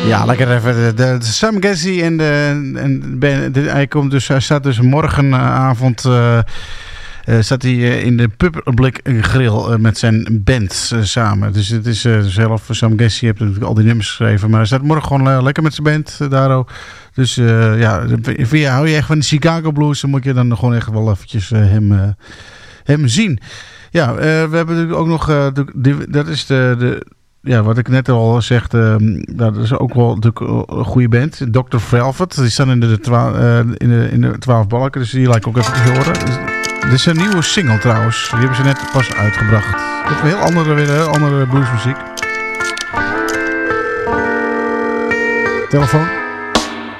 Ja, lekker even. De Sam Gezzi en hij staat dus morgenavond staat hij in de Public Grill met zijn band samen. Dus het is zelf, Sam Gezzi heeft natuurlijk al die nummers geschreven, maar hij staat morgen gewoon lekker met zijn band, Daro. Dus hou je echt van de Chicago Blues, dan moet je dan gewoon echt wel eventjes hem zien. Ja, we hebben natuurlijk ook nog, dat is ja, wat ik net al zeg, dat is ook wel natuurlijk een goede band. Dr. Velvet, die staan in de 12 balken, dus die lijkt ook even te horen. Dit is een nieuwe single trouwens, die hebben ze net pas uitgebracht. Dat is weer heel andere bluesmuziek. Telefoon.